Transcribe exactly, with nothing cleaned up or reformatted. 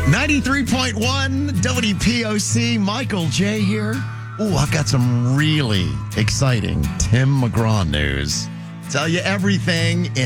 ninety-three point one W P O C, Michael J. here. Ooh, I've got some really exciting Tim McGraw news. Tell you everything in